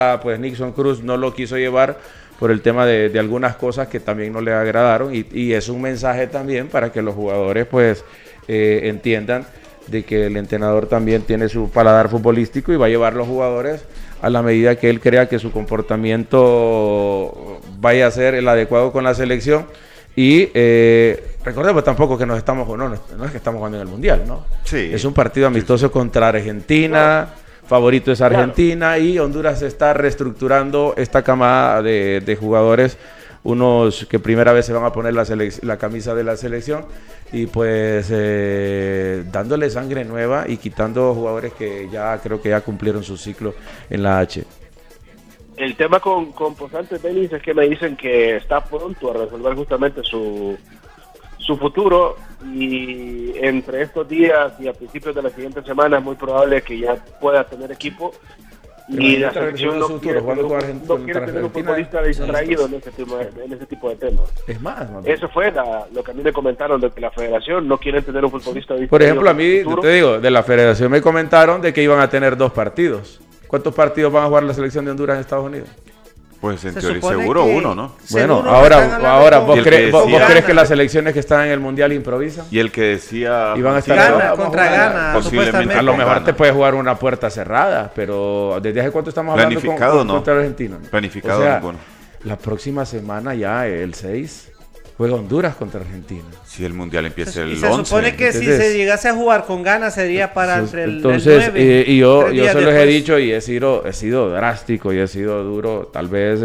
pues Nixon Cruz no lo quiso llevar por el tema de algunas cosas que también no le agradaron y es un mensaje también para que los jugadores pues entiendan de que el entrenador también tiene su paladar futbolístico y va a llevar a los jugadores a la medida que él crea que su comportamiento vaya a ser el adecuado con la selección. Y recordemos tampoco que no es que estamos jugando en el Mundial, ¿no? Sí. Es un partido amistoso contra Argentina, favorito es Argentina, y Honduras está reestructurando esta camada de jugadores, unos que primera vez se van a poner la camisa de la selección y pues dándole sangre nueva y quitando jugadores que ya creo que ya cumplieron su ciclo en la H. El tema con Posante Denis es que me dicen que está pronto a resolver justamente su futuro, y entre estos días y a principios de la siguiente semana es muy probable que ya pueda tener equipo. Y la selección no quiere tener un futbolista distraído en ese tipo de temas. Es más, eso fue lo que a mí me comentaron de que la federación no quiere tener un futbolista distraído. Por ejemplo, a mí, te digo, de la federación me comentaron de que iban a tener 2 partidos. ¿Cuántos partidos van a jugar la selección de Honduras en Estados Unidos? Pues en teoría seguro uno, ¿no? Bueno, ahora ¿vos crees que las selecciones que están en el Mundial improvisan? Y el que decía... Iban a estar Gana, posiblemente. A lo mejor te puede jugar una puerta cerrada, pero ¿desde hace cuánto estamos hablando contra Argentina? Planificado, o sea, ninguno. La próxima semana ya, el 6, juega Honduras contra Argentina. Si el Mundial empieza el 11. Se supone que si se llegase a jugar con ganas sería para entre el 9. Y yo se los he dicho y he sido drástico y he sido duro, tal vez,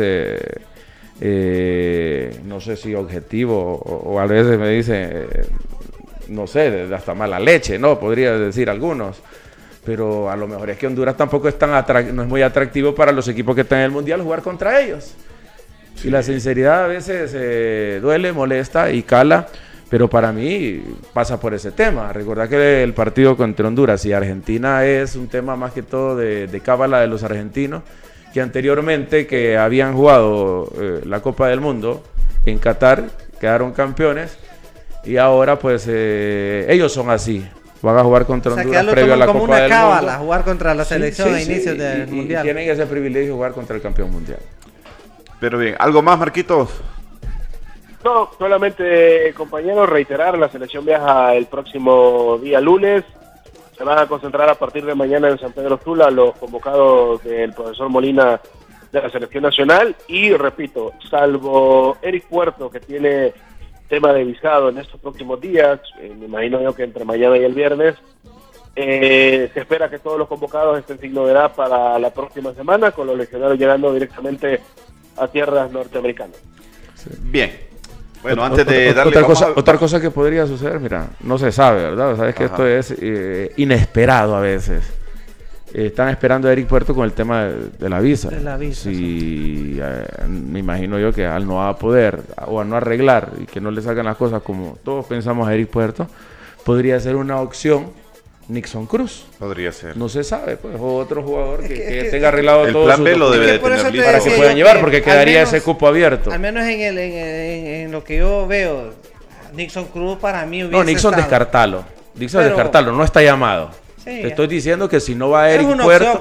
no sé si objetivo o a veces me dicen, no sé, hasta mala leche, ¿no? Podría decir algunos. Pero a lo mejor es que Honduras tampoco es no es muy atractivo para los equipos que están en el Mundial jugar contra ellos. Sí. Y la sinceridad a veces duele, molesta y cala, pero para mí pasa por ese tema. Recordad que el partido contra Honduras y Argentina es un tema más que todo de cábala de los argentinos, que anteriormente que habían jugado la Copa del Mundo en Qatar, quedaron campeones, y ahora pues ellos son así. Van a jugar contra Honduras previo a la Copa del Mundo. Como una cábala, jugar contra la selección a inicios del Mundial. Y tienen ese privilegio de jugar contra el campeón mundial. Pero bien, ¿algo más, Marquitos? No, solamente, compañeros, reiterar, la selección viaja el próximo día lunes. Se van a concentrar a partir de mañana en San Pedro Sula los convocados del profesor Molina de la selección nacional. Y repito, salvo Eric Puerto, que tiene tema de visado en estos próximos días, me imagino yo que entre mañana y el viernes, se espera que todos los convocados estén sin novedad para la próxima semana, con los legionarios llegando directamente a tierras norteamericanas. Sí. Bien. Bueno, antes de darle... Otra cosa que podría suceder, mira, no se sabe, ¿verdad? Sabes que esto es inesperado a veces. Están esperando a Eric Puerto con el tema de la visa. Sí, me imagino yo que al no poder o al no arreglar y que no le salgan las cosas como todos pensamos a Eric Puerto, podría ser una opción Nixon Cruz. Podría ser. No se sabe, pues, o otro jugador que tenga arreglado el todo. El plan B lo debe de tener listo. Para que puedan llevar, porque quedaría ese cupo abierto. Al menos en lo que yo veo, Nixon Cruz para mí hubiese Nixon estado. descartarlo, no está llamado. Sí, te estoy diciendo que si no va Eric Puerto,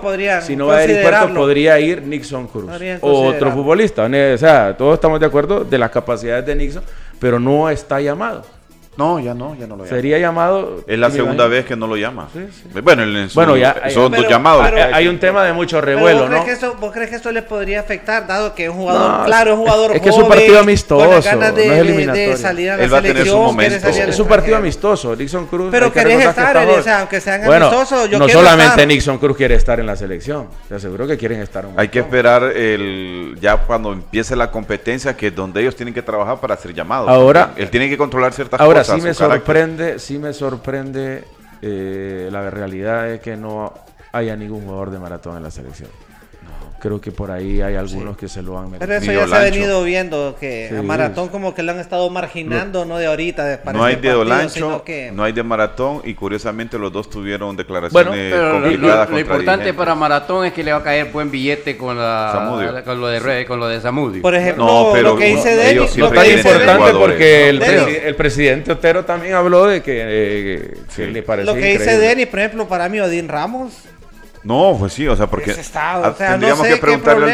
podría ir Nixon Cruz o otro futbolista. O sea, todos estamos de acuerdo de las capacidades de Nixon, pero no está llamado. No, ya no lo llama. Sería llamado. Es la segunda vez que no lo llama. Sí. Bueno, ya son dos llamados. Hay un tema de mucho revuelo, ¿no? ¿Vos crees que eso le podría afectar, dado que es un jugador, un jugador joven? Es que es un partido amistoso, con ganas no es eliminatorio. de salir a la él va a tener su momento. Es un partido amistoso, Nixon Cruz. Pero querés estar, aunque sean amistosos, yo no quiero solamente estar. Nixon Cruz quiere estar en la selección, te aseguro que quieren estar. Hay que esperar ya cuando empiece la competencia, que es donde ellos tienen que trabajar para ser llamados. Ahora, él tiene que controlar ciertas ahora cosas. Ahora sí me sorprende la realidad es que no haya ningún jugador de maratón en la selección. Creo que por ahí hay algunos que se lo han metido. Pero eso ya se ha venido viendo, que a Maratón como que lo han estado marginando, no de ahorita. No hay de Olancho, no hay de Maratón, y curiosamente los dos tuvieron declaraciones complicadas. Lo importante para Maratón es que le va a caer buen billete con lo de Zamudio. Por ejemplo, lo que dice Denis, lo que es importante porque el presidente Otero también habló de que le parecía lo que dice Denis, por ejemplo, para mí Odín Ramos No, pues sí, o sea, porque tendríamos que preguntarle